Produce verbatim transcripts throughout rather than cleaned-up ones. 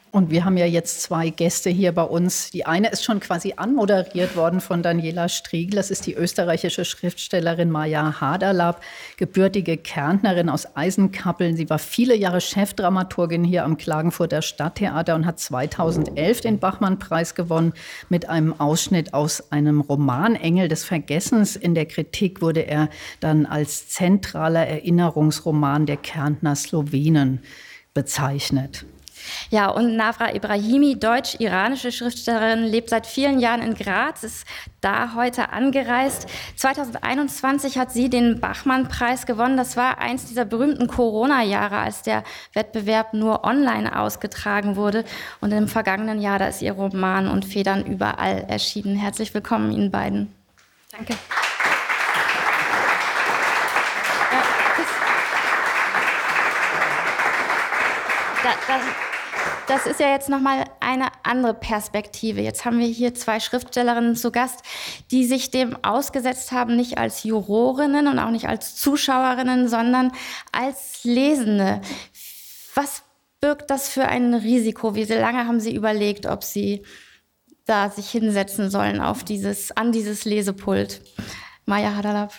Und wir haben ja jetzt zwei Gäste hier bei uns. Die eine ist schon quasi anmoderiert worden von Daniela Striegl. Das ist die österreichische Schriftstellerin Maja Haderlapp, gebürtige Kärntnerin aus Eisenkappeln. Sie war viele Jahre Chefdramaturgin hier am Klagenfurter Stadttheater und hat zweitausendelf den Bachmann-Preis gewonnen mit einem Ausschnitt aus einem Roman Engel des Vergessens. In der Kritik wurde er dann als zentraler Erinnerungsroman der Kärntner Slowenen bezeichnet. Ja, und Navra Ibrahimi, deutsch-iranische Schriftstellerin, lebt seit vielen Jahren in Graz, ist da heute angereist. zweitausendeinundzwanzig hat sie den Bachmann-Preis gewonnen. Das war eins dieser berühmten Corona-Jahre, als der Wettbewerb nur online ausgetragen wurde. Und im vergangenen Jahr, da ist ihr Roman und Federn überall erschienen. Herzlich willkommen Ihnen beiden. Danke. Ja, das, das Das ist ja jetzt nochmal eine andere Perspektive. Jetzt haben wir hier zwei Schriftstellerinnen zu Gast, die sich dem ausgesetzt haben, nicht als Jurorinnen und auch nicht als Zuschauerinnen, sondern als Lesende. Was birgt das für ein Risiko? Wie lange haben Sie überlegt, ob Sie da sich hinsetzen sollen auf dieses, an dieses Lesepult? Maja Haderlapp.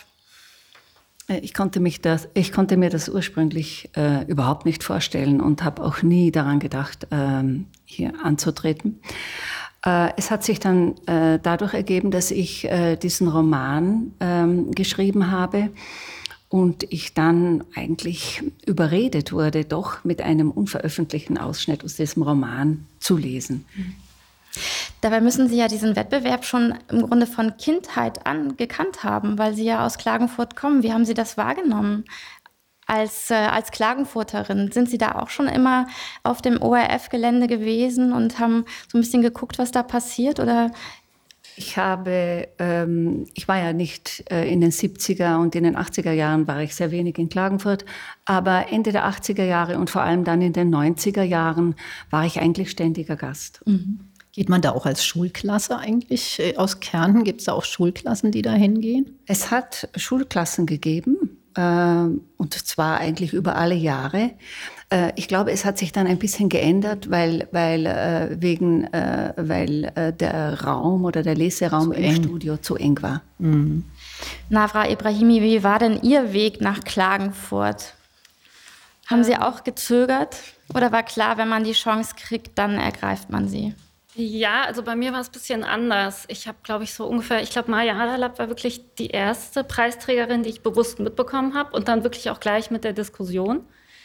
Ich konnte, mich das, ich konnte mir das ursprünglich äh, überhaupt nicht vorstellen und habe auch nie daran gedacht, ähm, hier anzutreten. Äh, es hat sich dann äh, dadurch ergeben, dass ich äh, diesen Roman ähm, geschrieben habe und ich dann eigentlich überredet wurde, doch mit einem unveröffentlichten Ausschnitt aus diesem Roman zu lesen. Mhm. Dabei müssen Sie ja diesen Wettbewerb schon im Grunde von Kindheit an gekannt haben, weil Sie ja aus Klagenfurt kommen. Wie haben Sie das wahrgenommen als, äh, als Klagenfurterin? Sind Sie da auch schon immer auf dem O R F-Gelände gewesen und haben so ein bisschen geguckt, was da passiert? Oder? Ich habe, ähm, ich war ja nicht äh, in den siebziger und in den achtziger Jahren war ich sehr wenig in Klagenfurt, aber Ende der achtziger Jahre und vor allem dann in den neunziger Jahren war ich eigentlich ständiger Gast. Mhm. Geht man da auch als Schulklasse eigentlich aus Kärnten? Gibt es da auch Schulklassen, die da hingehen? Es hat Schulklassen gegeben, äh, und zwar eigentlich über alle Jahre. Äh, ich glaube, es hat sich dann ein bisschen geändert, weil, weil, äh, wegen, äh, weil äh, der Raum oder der Leseraum im Studio zu eng war. Mhm. Navra Ibrahimi, wie war denn Ihr Weg nach Klagenfurt? Haben Sie auch gezögert? Oder war klar, wenn man die Chance kriegt, dann ergreift man sie? Ja, also bei mir war es ein bisschen anders. Ich habe, glaube ich, so ungefähr, ich glaube, Maja Haderlapp war wirklich die erste Preisträgerin, die ich bewusst mitbekommen habe und dann wirklich auch gleich mit der Diskussion,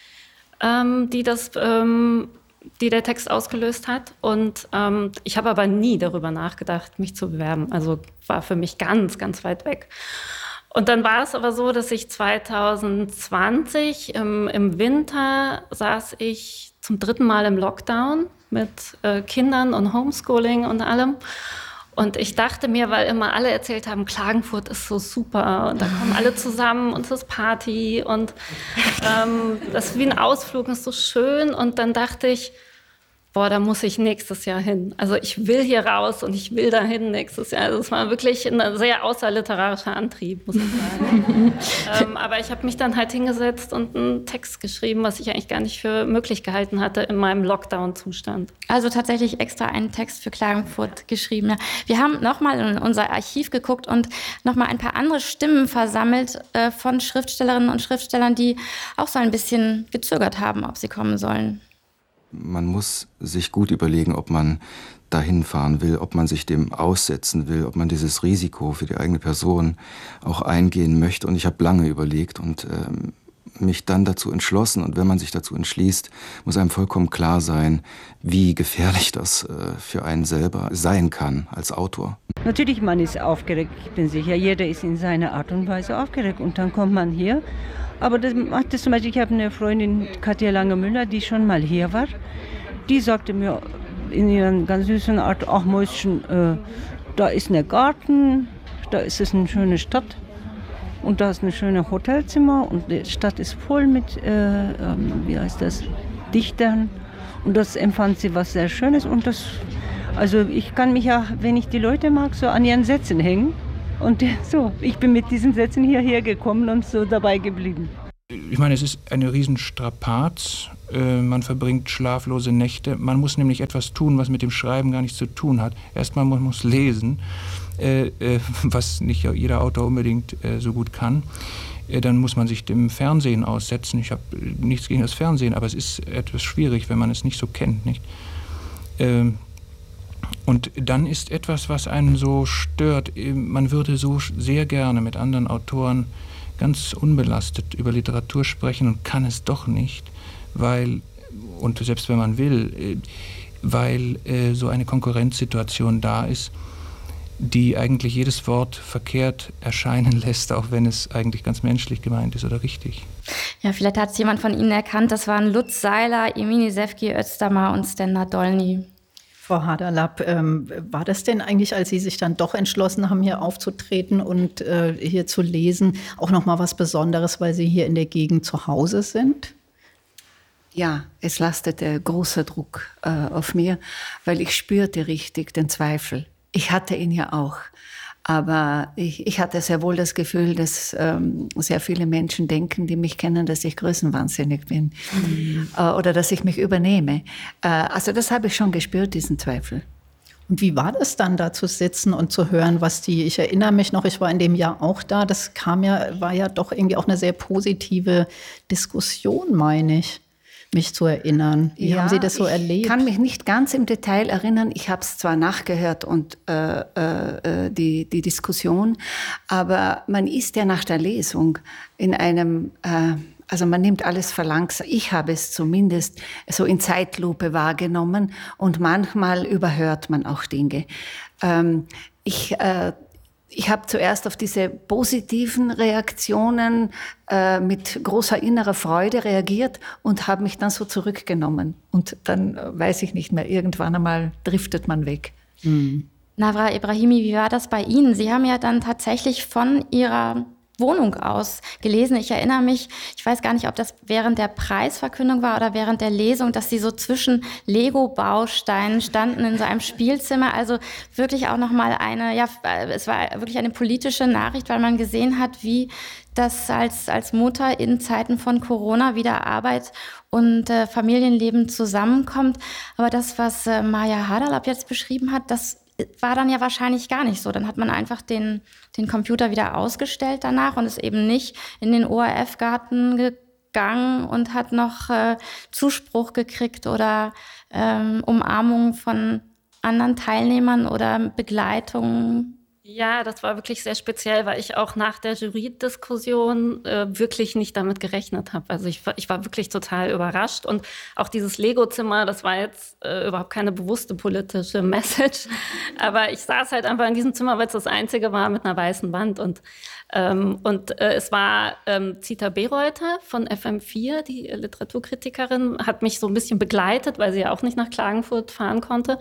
ähm, die, das, ähm, die der Text ausgelöst hat. Und ähm, ich habe aber nie darüber nachgedacht, mich zu bewerben. Also war für mich ganz, ganz weit weg. Und dann war es aber so, dass ich zwanzig zwanzig im, im Winter saß ich zum dritten Mal im Lockdown mit äh, Kindern und Homeschooling und allem. Und ich dachte mir, weil immer alle erzählt haben, Klagenfurt ist so super und da kommen alle zusammen und es ist Party und ähm, das ist wie ein Ausflug, ist so schön. Und dann dachte ich, boah, da muss ich nächstes Jahr hin. Also ich will hier raus und ich will dahin nächstes Jahr. Also es war wirklich ein sehr außerliterarischer Antrieb, muss ich sagen. ähm, aber ich habe mich dann halt hingesetzt und einen Text geschrieben, was ich eigentlich gar nicht für möglich gehalten hatte in meinem Lockdown-Zustand. Also tatsächlich extra einen Text für Klagenfurt geschrieben. Ja. Wir haben nochmal in unser Archiv geguckt und nochmal ein paar andere Stimmen versammelt äh, von Schriftstellerinnen und Schriftstellern, die auch so ein bisschen gezögert haben, ob sie kommen sollen. Man muss sich gut überlegen, ob man dahin fahren will, ob man sich dem aussetzen will, ob man dieses Risiko für die eigene Person auch eingehen möchte. Und ich habe lange überlegt und ähm, mich dann dazu entschlossen. Und wenn man sich dazu entschließt, muss einem vollkommen klar sein, wie gefährlich das äh, für einen selber sein kann als Autor. Natürlich, man ist aufgeregt, ich bin sicher. Jeder ist in seiner Art und Weise aufgeregt. Und dann kommt man hier. Aber das macht das zum Beispiel, ich habe eine Freundin, Katja Lange-Müller, die schon mal hier war. Die sagte mir in ihrer ganz süßen Art, ach Mäuschen, äh, da ist ein Garten, da ist es eine schöne Stadt und da ist ein schönes Hotelzimmer und die Stadt ist voll mit, äh, ähm, wie heißt das, Dichtern. Und das empfand sie was sehr Schönes. Und das, also ich kann mich ja, wenn ich die Leute mag, so an ihren Sätzen hängen. Und so, ich bin mit diesen Sätzen hierher gekommen und so dabei geblieben. Ich meine, es ist eine Riesenstrapaz, äh, man verbringt schlaflose Nächte. Man muss nämlich etwas tun, was mit dem Schreiben gar nichts zu tun hat. Erstmal man muss lesen, äh, äh, was nicht jeder Autor unbedingt äh, so gut kann. Äh, dann muss man sich dem Fernsehen aussetzen. Ich habe nichts gegen das Fernsehen, aber es ist etwas schwierig, wenn man es nicht so kennt, nicht? Ähm, Und dann ist etwas, was einen so stört. Man würde so sehr gerne mit anderen Autoren ganz unbelastet über Literatur sprechen und kann es doch nicht, weil, und selbst wenn man will, weil äh, so eine Konkurrenzsituation da ist, die eigentlich jedes Wort verkehrt erscheinen lässt, auch wenn es eigentlich ganz menschlich gemeint ist oder richtig. Ja, vielleicht hat es jemand von Ihnen erkannt, das waren Lutz Seiler, Emini Sevgi Özdamar und Sten Dolny. Frau Haderlapp, ähm, war das denn eigentlich, als Sie sich dann doch entschlossen haben, hier aufzutreten und äh, hier zu lesen, auch noch mal was Besonderes, weil Sie hier in der Gegend zu Hause sind? Ja, es lastete großer Druck äh, auf mir, weil ich spürte richtig den Zweifel. Ich hatte ihn ja auch. Aber ich, ich hatte sehr wohl das Gefühl, dass ähm, sehr viele Menschen denken, die mich kennen, dass ich größenwahnsinnig bin mhm. äh, oder dass ich mich übernehme. Äh, also das habe ich schon gespürt, diesen Zweifel. Und wie war das dann, da zu sitzen und zu hören, was die, ich erinnere mich noch, ich war in dem Jahr auch da, das kam ja, war ja doch irgendwie auch eine sehr positive Diskussion, meine ich, mich zu erinnern. Wie ja, haben Sie das so erlebt? Ich kann mich nicht ganz im Detail erinnern. Ich habe es zwar nachgehört und äh, äh, die, die Diskussion, aber man ist ja nach der Lesung in einem, äh, also man nimmt alles verlangsamt. Ich habe es zumindest so in Zeitlupe wahrgenommen und manchmal überhört man auch Dinge. Ähm, ich äh, Ich habe zuerst auf diese positiven Reaktionen äh, mit großer innerer Freude reagiert und habe mich dann so zurückgenommen. Und dann, äh, weiß ich nicht mehr, irgendwann einmal driftet man weg. Mhm. Nawra Ebrahimi, wie war das bei Ihnen? Sie haben ja dann tatsächlich von Ihrer Wohnung aus gelesen. Ich erinnere mich, ich weiß gar nicht, ob das während der Preisverkündung war oder während der Lesung, dass Sie so zwischen Lego-Bausteinen standen in so einem Spielzimmer. Also wirklich auch nochmal eine, ja, es war wirklich eine politische Nachricht, weil man gesehen hat, wie das als, als Mutter in Zeiten von Corona wieder Arbeit und äh, Familienleben zusammenkommt. Aber das, was äh, Maya Haderlapp jetzt beschrieben hat, das war dann ja wahrscheinlich gar nicht so. Dann hat man einfach den, den Computer wieder ausgestellt danach und ist eben nicht in den O R F-Garten gegangen und hat noch äh, Zuspruch gekriegt oder ähm, Umarmung von anderen Teilnehmern oder Begleitung. Ja, das war wirklich sehr speziell, weil ich auch nach der Jury-Diskussion äh, wirklich nicht damit gerechnet habe. Also ich, ich war wirklich total überrascht. Und auch dieses Lego-Zimmer, das war jetzt äh, überhaupt keine bewusste politische Message. Aber ich saß halt einfach in diesem Zimmer, weil es das einzige war mit einer weißen Wand. Und, ähm, und äh, es war ähm, Zita Bereuter von F M vier, die Literaturkritikerin, hat mich so ein bisschen begleitet, weil sie ja auch nicht nach Klagenfurt fahren konnte.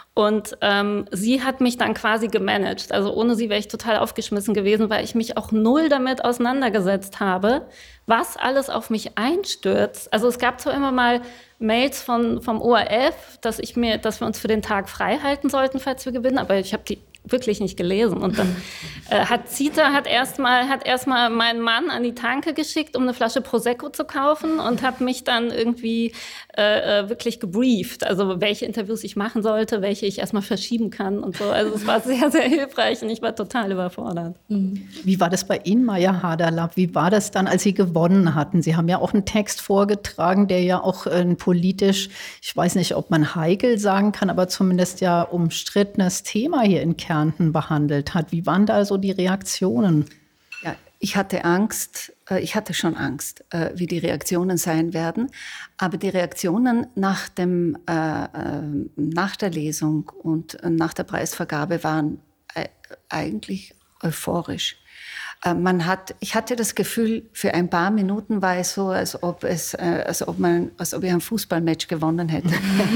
Und ähm, sie hat mich dann quasi gemanagt. Also ohne sie wäre ich total aufgeschmissen gewesen, weil ich mich auch null damit auseinandergesetzt habe, was alles auf mich einstürzt. Also es gab zwar immer mal Mails von, vom O R F, dass, ich mir, dass wir uns für den Tag frei halten sollten, falls wir gewinnen, aber ich habe die wirklich nicht gelesen. Und dann äh, hat Zita hat erstmal hat erstmal meinen Mann an die Tanke geschickt, um eine Flasche Prosecco zu kaufen und hat mich dann irgendwie äh, wirklich gebrieft, also welche Interviews ich machen sollte, welche ich erstmal verschieben kann und so. Also es war sehr, sehr hilfreich und ich war total überfordert. Wie war das bei Ihnen, Maya Haderlapp? Wie war das dann, als Sie gewonnen hatten? Sie haben ja auch einen Text vorgetragen, der ja auch äh, politisch, ich weiß nicht, ob man heikel sagen kann, aber zumindest ja umstrittenes Thema hier in Kärnten behandelt hat. Wie waren da so die Reaktionen? Ja, ich hatte Angst, äh, ich hatte schon Angst, äh, wie die Reaktionen sein werden. Aber die Reaktionen nach, dem, äh, äh, nach der Lesung und äh, nach der Preisvergabe waren äh, eigentlich euphorisch. Äh, man hat, ich hatte das Gefühl, für ein paar Minuten war es so, als ob, es, äh, als ob, man, als ob ich ein Fußballmatch gewonnen hätte.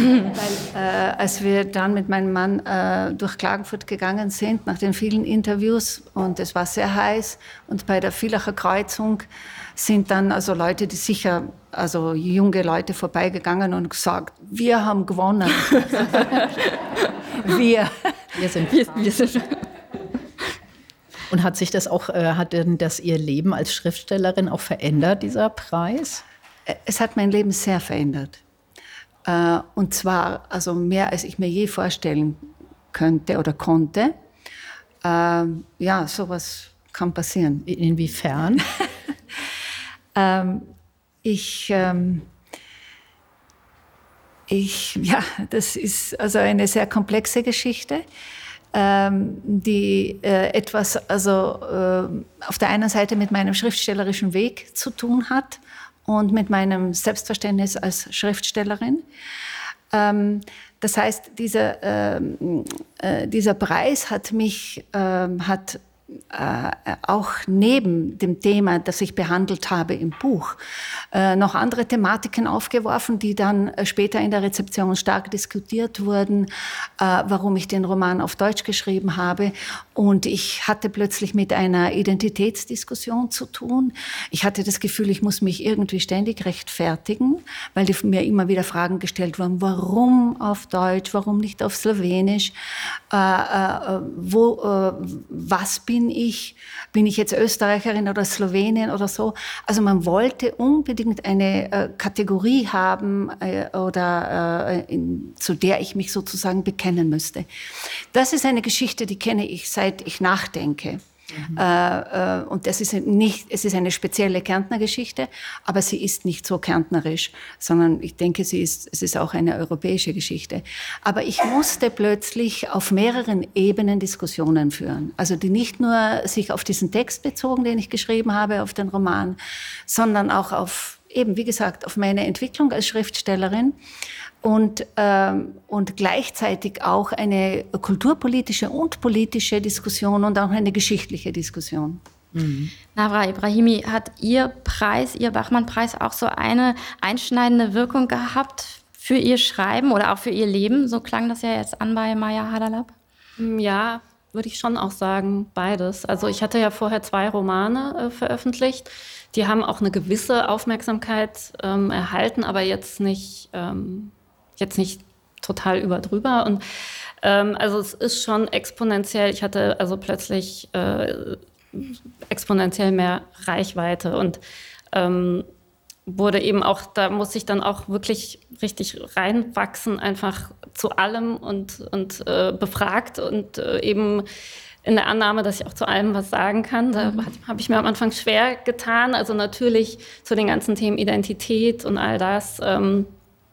Weil, äh, als wir dann mit meinem Mann äh, durch Klagenfurt gegangen sind, nach den vielen Interviews, und es war sehr heiß, und bei der Villacher Kreuzung sind dann also Leute, die sicher, also junge Leute vorbeigegangen und gesagt, wir haben gewonnen. wir. Wir sind, wir, wir sind. Und hat sich das auch, äh, hat denn das Ihr Leben als Schriftstellerin auch verändert, dieser Preis? es hat mein Leben sehr verändert. Äh, und zwar also mehr, als ich mir je vorstellen könnte oder konnte. Äh, ja, sowas kann passieren. Inwiefern? ähm, ich, ähm, ich, ja, das ist also eine sehr komplexe Geschichte, ähm, die äh, etwas also äh, auf der einen Seite mit meinem schriftstellerischen Weg zu tun hat und mit meinem Selbstverständnis als Schriftstellerin. Ähm, das heißt, dieser, ähm, äh, dieser Preis hat mich, ähm, hat äh, auch neben dem Thema, das ich behandelt habe im Buch, äh, noch andere Thematiken aufgeworfen, die dann äh, später in der Rezeption stark diskutiert wurden, äh, warum ich den Roman auf Deutsch geschrieben habe. Und ich hatte plötzlich mit einer Identitätsdiskussion zu tun. Ich hatte das Gefühl, ich muss mich irgendwie ständig rechtfertigen, weil die mir immer wieder Fragen gestellt wurden, warum auf Deutsch, warum nicht auf Slowenisch, äh, äh, wo, äh, was bin ich? Bin ich jetzt Österreicherin oder Slowenin oder so? Also man wollte unbedingt eine äh, Kategorie haben äh, oder äh, in, zu der ich mich sozusagen bekennen müsste. Das ist eine Geschichte, die kenne ich seit ich nachdenke. Mhm. Äh, äh, und das ist nicht, es ist eine spezielle Kärntner Geschichte, aber sie ist nicht so kärntnerisch, sondern ich denke, sie ist, es ist auch eine europäische Geschichte. Aber ich musste plötzlich auf mehreren Ebenen Diskussionen führen. Also die nicht nur sich auf diesen Text bezogen, den ich geschrieben habe, auf den Roman, sondern auch auf, eben wie gesagt, auf meine Entwicklung als Schriftstellerin. Und, ähm, und gleichzeitig auch eine kulturpolitische und politische Diskussion und auch eine geschichtliche Diskussion. Mhm. Nawra Ibrahimi, hat Ihr Preis, Ihr Bachmann-Preis auch so eine einschneidende Wirkung gehabt für Ihr Schreiben oder auch für Ihr Leben? So klang das ja jetzt an bei Maya Hadalab. Ja, würde ich schon auch sagen, beides. Also ich hatte ja vorher zwei Romane äh, veröffentlicht. Die haben auch eine gewisse Aufmerksamkeit ähm, erhalten, aber jetzt nicht... Ähm, jetzt nicht total überdrüber. Und ähm, also es ist schon exponentiell. Ich hatte also plötzlich äh, exponentiell mehr Reichweite und ähm, wurde eben auch, da musste ich dann auch wirklich richtig reinwachsen, einfach zu allem und, und äh, befragt und äh, eben in der Annahme, dass ich auch zu allem was sagen kann. Da mhm. habe ich mir am Anfang schwer getan. Also natürlich zu den ganzen Themen Identität und all das. Ähm,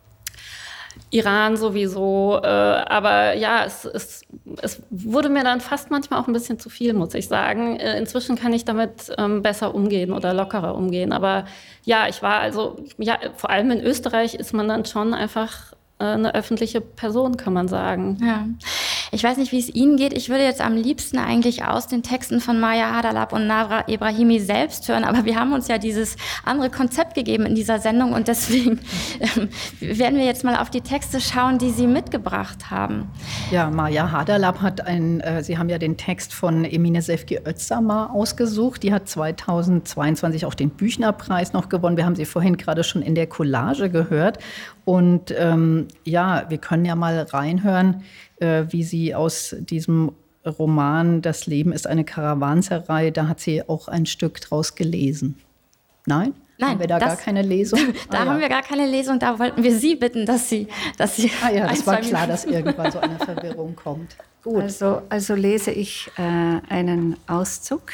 Iran sowieso, äh, aber ja, es, es, es wurde mir dann fast manchmal auch ein bisschen zu viel, muss ich sagen. Äh, inzwischen kann ich damit ähm, besser umgehen oder lockerer umgehen, aber ja, ich war also, ja, vor allem in Österreich ist man dann schon einfach äh, eine öffentliche Person, kann man sagen. Ja. Ich weiß nicht, wie es Ihnen geht. Ich würde jetzt am liebsten eigentlich aus den Texten von Maya Hadalab und Nawra Ibrahimi selbst hören, aber wir haben uns ja dieses andere Konzept gegeben in dieser Sendung und deswegen ähm, werden wir jetzt mal auf die Texte schauen, die Sie mitgebracht haben. Ja, Maya Hadalab hat ein, äh, Sie haben ja den Text von Emine Sevgi Özdamar ausgesucht. Die hat zweitausendzweiundzwanzig auch den Büchnerpreis noch gewonnen. Wir haben sie vorhin gerade schon in der Collage gehört. Und ähm, ja, wir können ja mal reinhören, äh, wie sie aus diesem Roman Das Leben ist eine Karawanserei, da hat sie auch ein Stück draus gelesen. Nein? Nein, haben wir da das, gar keine Lesung? Da ah, haben ja. wir gar keine Lesung, da wollten wir Sie bitten, dass Sie... Dass Sie ah ja, das ein, war klar, dass irgendwann so eine Verwirrung kommt. Gut. Also, also lese ich äh, einen Auszug.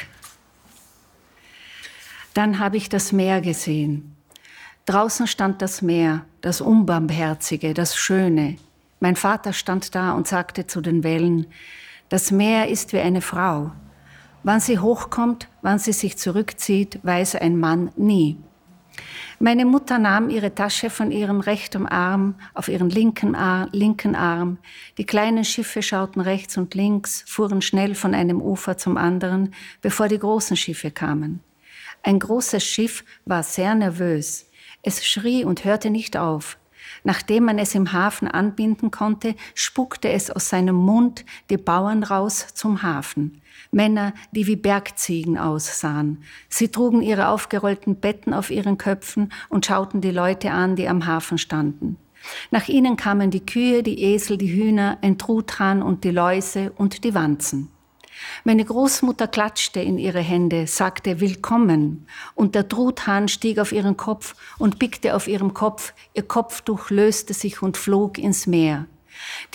Dann habe ich das Meer gesehen. Draußen stand das Meer, das Unbarmherzige, das Schöne. Mein Vater stand da und sagte zu den Wellen, das Meer ist wie eine Frau. Wann sie hochkommt, wann sie sich zurückzieht, weiß ein Mann nie. Meine Mutter nahm ihre Tasche von ihrem rechten Arm auf ihren linken, Ar- linken Arm. Die kleinen Schiffe schauten rechts und links, fuhren schnell von einem Ufer zum anderen, bevor die großen Schiffe kamen. Ein großes Schiff war sehr nervös. Es schrie und hörte nicht auf. Nachdem man es im Hafen anbinden konnte, spuckte es aus seinem Mund die Bauern raus zum Hafen. Männer, die wie Bergziegen aussahen. Sie trugen ihre aufgerollten Betten auf ihren Köpfen und schauten die Leute an, die am Hafen standen. Nach ihnen kamen die Kühe, die Esel, die Hühner, ein Truthahn und die Läuse und die Wanzen. Meine Großmutter klatschte in ihre Hände, sagte Willkommen, und der Truthahn stieg auf ihren Kopf und pickte auf ihrem Kopf, ihr Kopftuch löste sich und flog ins Meer. Die